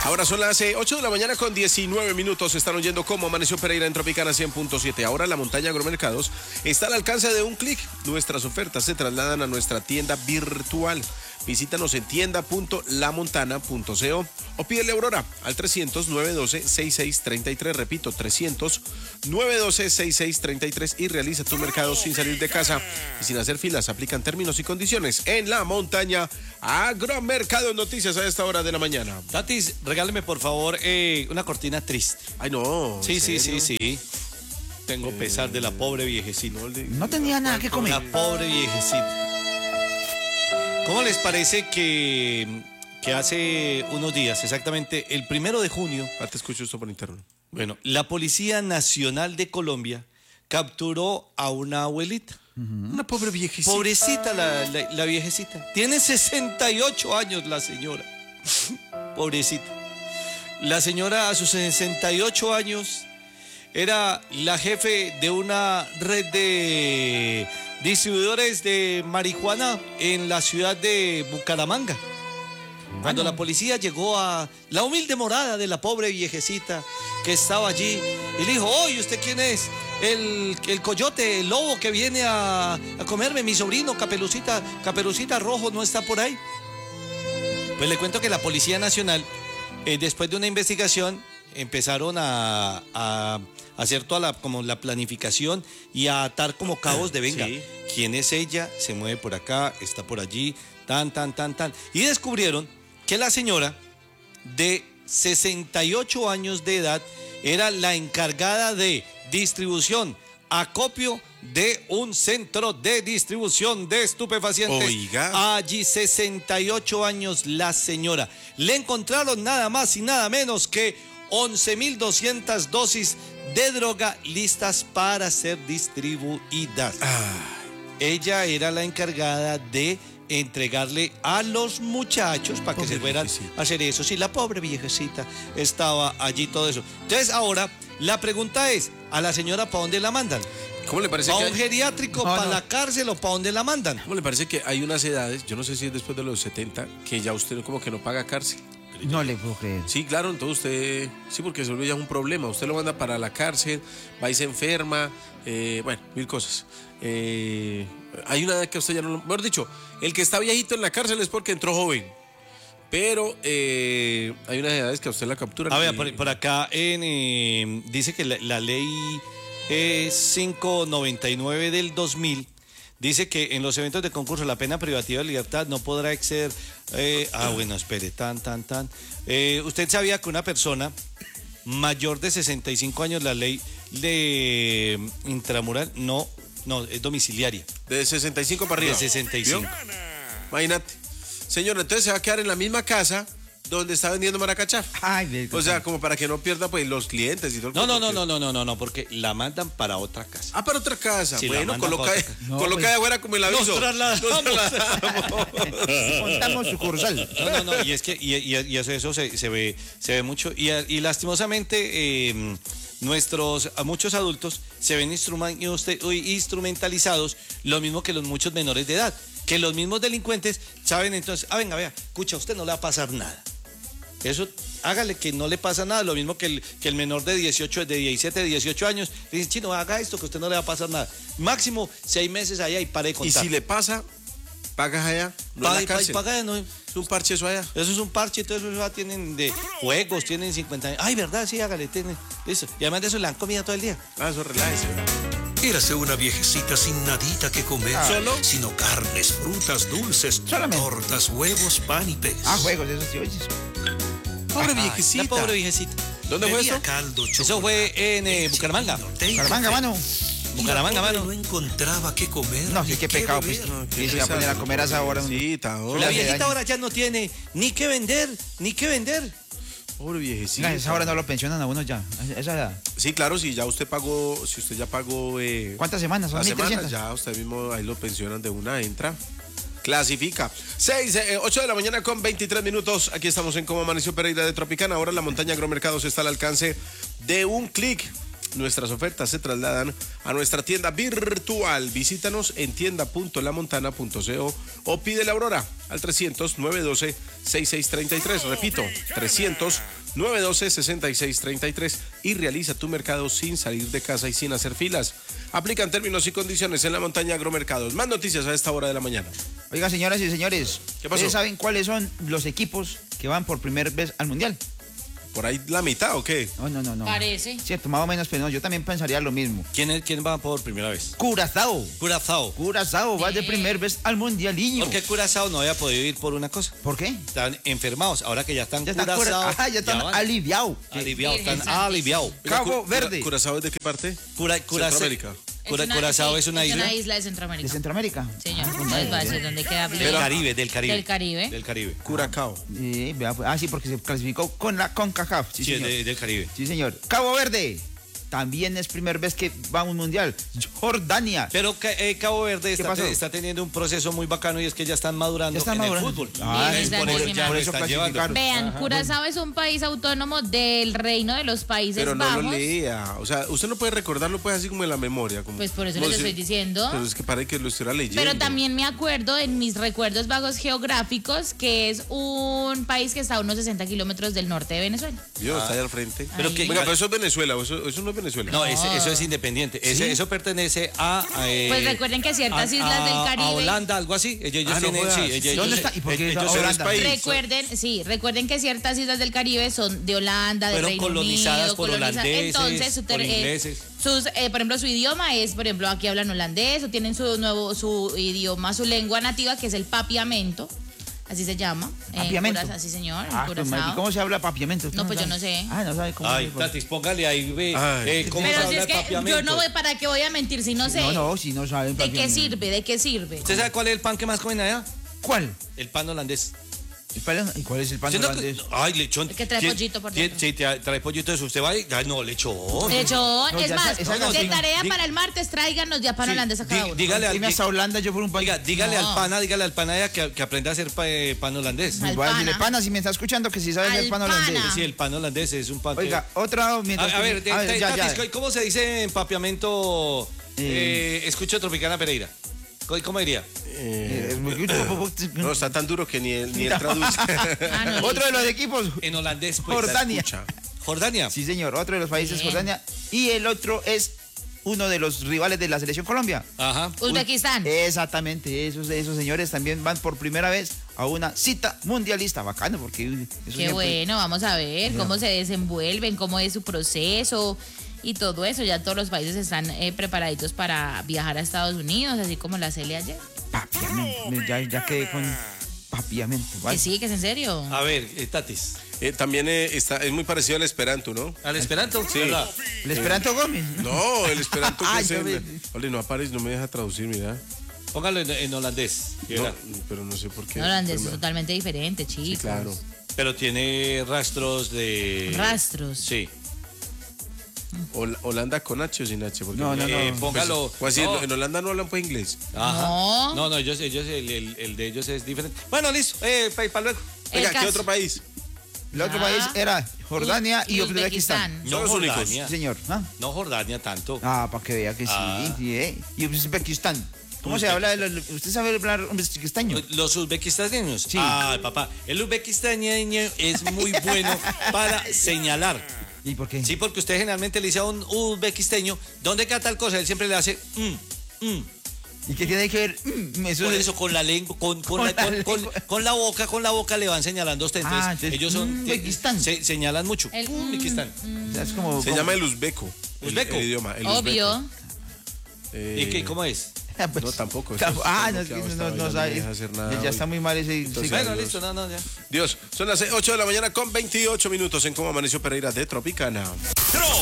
Ahora son las 8 de la mañana con 19 minutos. Están oyendo cómo amaneció Pereira en Tropicana 100.7. Ahora la montaña Agromercados está al alcance de un clic. Nuestras ofertas se trasladan a nuestra tienda virtual. Visítanos en tienda.lamontana.co o pídele Aurora al 300-912-6633. Repito, 300-912-6633 y realiza tu mercado sin salir de casa y sin hacer filas. Aplican términos y condiciones en la montaña Agromercado. Noticias a esta hora de la mañana. Tatis, regáleme por favor una cortina triste. Ay, no. Sí. Tengo pesar de la pobre viejecita. No tenía nada que comer. La pobre viejecita. ¿Cómo les parece que hace unos días, exactamente el 1 de junio... Te escucho esto por interno. Bueno, la Policía Nacional de Colombia capturó a una abuelita. Una pobre viejecita. Pobrecita la viejecita. Tiene 68 años la señora. Pobrecita. La señora a sus 68 años era la jefe de una red de distribuidores de marihuana en la ciudad de Bucaramanga. Cuando la policía llegó a la humilde morada de la pobre viejecita que estaba allí y le dijo: oye, ¿usted quién es? El coyote, el lobo que viene a comerme, mi sobrino Caperucita Rojo no está por ahí. Pues le cuento que la Policía Nacional, después de una investigación, empezaron a hacer toda la planificación y a atar como cabos de venga. Sí. ¿Quién es ella? Se mueve por acá, está por allí, tan. Y descubrieron que la señora de 68 años de edad era la encargada de distribución, acopio de un centro de distribución de estupefacientes. Oiga. Allí 68 años la señora. Le encontraron nada más y nada menos que 11.200 dosis de droga listas para ser distribuidas. Ella era la encargada de entregarle a los muchachos para que se fueran a hacer eso. Sí, la pobre viejecita estaba allí, todo eso. Entonces ahora la pregunta es, ¿a la señora para dónde la mandan? ¿Cómo le parece ¿Para que un geriátrico, para la cárcel o para dónde la mandan? ¿Cómo le parece que hay unas edades, yo no sé si es después de los 70, que ya usted como que no paga cárcel? No le puedo creer. Sí, claro, entonces usted, sí, porque se vuelve ya un problema. Usted lo manda para la cárcel, va y se enferma, bueno, mil cosas. Hay una edad que usted ya no, mejor dicho, el que está viejito en la cárcel es porque entró joven. Pero hay unas edades que a usted la capturan. A ver, por acá dice que la ley 599 del 2000 dice que en los eventos de concurso la pena privativa de libertad no podrá exceder... bueno, espere, usted sabía que una persona mayor de 65 años, la ley de intramural, no, es domiciliaria. De 65 para arriba. De 65. ¿Vio? Imagínate. Señor, entonces se va a quedar en la misma casa donde está vendiendo maracachá. O sea, como para que no pierda pues los clientes y todo. No, porque la mandan para otra casa. Para otra casa. Sí, bueno, coloca de afuera como el aviso. Nos trasladamos. Montamos sucursal. No, y es que y eso se ve mucho y lastimosamente muchos adultos se ven instrumentalizados, lo mismo que los muchos menores de edad, que los mismos delincuentes saben entonces, venga, vea, escucha, a usted no le va a pasar nada. Eso, hágale que no le pasa nada, lo mismo que el menor de 17, 18 años, le dicen, chino, haga esto que a usted no le va a pasar nada. Máximo 6 meses allá y pare de contar. Y si le pasa, pagas allá, no en la cárcel. Paga, no. Es un parche eso allá. Eso es un parche, todo eso ya tienen de juegos, tienen 50 años. Ay, ¿verdad? Sí, hágale, tienen. Listo. Y además de eso le dan comida todo el día. Eso relájese. Érase una viejecita sin nadita que comer, ¿Solo? sino carnes, frutas, dulces, Solamente. tortas, huevos, pan y pez. Juegos, eso sí, oyes. Pobre viejecita. La pobre viejecita. ¿Dónde fue Bebía eso? caldo, Eso fue en Bucaramanga. Bucaramanga, mano. Bucaramanga, mano. No encontraba qué comer. No, sí, qué pecado, pues. qué Y se va a poner a comer a esa hora. Sí, está La ahora. viejita ahora ya no tiene ni qué vender. Pobre viejecita. A esa hora no lo pensionan a uno ya. Esa edad. Sí, claro, si usted ya pagó ¿Cuántas semanas? Son las semanas, 1.300. ya usted mismo ahí lo pensionan de una, entra. Clasifica. 8 de la mañana con 23 minutos. Aquí estamos en Cómo Amaneció Pereira de Tropicana. Ahora la montaña Agromercados está al alcance de un clic. nuestras ofertas se trasladan a nuestra tienda virtual. Visítanos en tienda.lamontana.co o pide la Aurora al 300-912-6633. Repito, 300-912-6633 y realiza tu mercado sin salir de casa y sin hacer filas. Aplican términos y condiciones en La Montaña Agromercados. Más noticias a esta hora de la mañana. Oiga, señoras y señores, ¿Qué pasó? ¿ustedes saben cuáles son los equipos que van por primera vez al Mundial? ¿Por ahí la mitad o qué? No. Parece. Cierto, más o menos, pero no, yo también pensaría lo mismo. ¿Quién va por primera vez? Curazao. Curazao. Va de primer vez al Mundialiño. ¿Por qué Curazao no había podido ir por una cosa? ¿Por qué? Están enfermados, ahora que ya están Ya están, Curazao. ya están van. aliviados. Aliviados, Virgen están Santísima. aliviados. Cabo Verde. ¿Curazao es de qué parte? Curazao. Centroamérica. Curazao es una Es isla una isla de ¿De Centroamérica. Centroamérica? Señor, Ah, pues, les va a decir bien. dónde queda del Bleda. Caribe. Del Caribe. Curacao. Vea, pues, sí, porque se clasificó con la CONCACAF. Sí, Sí, señor. del Caribe. Sí, señor. Cabo Verde. También es primera vez que va a un mundial. Jordania. Pero Cabo Verde pasó? está teniendo un proceso muy bacano y es que ya están madurando Ya están en madurando. el fútbol. Ah, Y sí, por eso ya por lo eso están llevando. clasificaron. Vean, Curazao es un país autónomo del Reino de los Países Pero no Bajos. lo lea. O sea, usted no puede recordarlo pues así como en la memoria. Como, Pues por eso como les si- estoy diciendo. Pero es que parece que lo estuviera leyendo. Pero también me acuerdo en mis recuerdos vagos geográficos que es un país que está a unos 60 kilómetros del norte de Venezuela. Dios, está ahí al frente. Pero Pero que- Venga, pero eso es Venezuela. Eso no es Venezuela. No, eso es independiente. Eso pertenece a. Pues recuerden que ciertas islas del Caribe. A Holanda, algo así. Ellos Ah, no tienen. jodas. Sí, ellos- ¿Dónde está? ¿Y por qué ellos- a Pero es Holanda? país. Recuerden que ciertas islas del Caribe son de Holanda, de Fueron Reino colonizadas Unido, por holandeses, entonces por ingleses. por ejemplo, su idioma es, por ejemplo, aquí hablan holandés o tienen su idioma, su lengua nativa que es el papiamento, así se llama. en ¿Papiamento? Curazao, sí, señor, en Ah, pues, Curazao. ¿y cómo se habla papiamento? ¿Usted No, pues yo sabe? no sé. Ah, no sabe cómo. Ay, se- Tatis, póngale ahí, ve. Ay. ¿Cómo se Pero si habla es de que papiamento? yo no voy, ¿para qué voy a mentir si no sé? No, si no sabe. ¿De qué sirve? ¿De qué sirve? ¿Usted sabe cuál es el pan que más comen allá? ¿Cuál? El pan holandés. ¿Y cuál es el pan ¿Usted no- holandés? Ay, lechón. El que trae ¿Quién- pollito por quién- dentro. Sí, trae pollito de eso. Usted va y. Ay, no, lechón. Lechón, No, es ya más, esa no, de diga- tarea para el martes tráiganos ya pan Sí, holandés a cada uno. dígale al. Dime hasta Holanda, yo por un país. Dígale No. al pana allá que aprenda a hacer pan holandés. Al Voy a decirle, pana. pana, si me está escuchando, que si sabe Al el pan pana. holandés. Sí, el pan holandés es un pan. Oiga, otra mientras. A ver, ya, Tatis, ¿cómo se dice empapiamiento? Escucho Tropicana Pereira. ¿Cómo diría? No, está tan duro que ni él traduce. Ah, no, Otro de los equipos, En holandés, pues. Jordania. Escucha. Jordania. Sí, señor, otro de los países, Bien. Jordania. Y el otro es uno de los rivales de la selección Colombia. Ajá. Uzbekistán. Exactamente, esos señores también van por primera vez a una cita mundialista. Bacano, porque eso Qué siempre- bueno, vamos a ver cómo se desenvuelven, cómo es su proceso y todo eso. Ya todos los países están preparaditos para viajar a Estados Unidos, así como la Celia ayer. Papiamento. Ya quedé con papiamento. Que ¿vale? sí, que es en serio. A ver, Tatis. También es muy parecido al Esperanto, ¿no? ¿Al Esperanto? Sí. ¿Verdad? El Esperanto Gómez. No, el Esperanto que Ay, es yo en... Ole, no aparece, no me deja traducir, mira. Póngalo en holandés. que No, verá. pero no sé por qué. No, holandés es Pero- totalmente diferente, chicos. Sí, claro. Pero tiene rastros de. Rastros. Sí. Holanda con H o sin H. Porque No, no, no. Póngalo. Pues, así, no. en Holanda no hablan pues inglés. Ajá. No. No, ellos el de ellos es diferente. Bueno, listo. Para luego. Venga, El ¿qué caso- otro país? El otro Ah. país era Jordania y Uzbekistán. Uzbekistán. No los únicos. Jordania. Sí, señor. ¿Ah? No Jordania tanto. Para que vea que sí. Ah. Sí, Y Uzbekistán. ¿Cómo se habla? ¿Usted sabe hablar uzbekistaño? Los uzbekistaneños. Sí. Ah, papá. El uzbekistaneño es muy bueno para señalar. ¿Y por qué? Sí, porque usted generalmente le dice a un uzbekisteño, ¿dónde queda tal cosa? Él siempre le hace, ¿Y qué tiene que ver? Eso Por es- eso con la lengua, con la lengua. con la boca le van señalando a usted. Entonces, Entonces, ellos son, Uzbekistán. señalan mucho. El- Uzbekistán. es como... Se llama el uzbeco. ¿Uzbeco? El idioma. El Obvio. uzbeco. ¿Y qué, cómo es? Pues, No, tampoco. No, es que bloqueado, no esta vaina, sabe. no deja hacer nada Ya hoy. está muy mal ese... Entonces, sí. Bueno, Dios. listo, no, ya. Dios, son las 8 de la mañana con 28 minutos en Cómo Amaneció Pereira de Tropicana.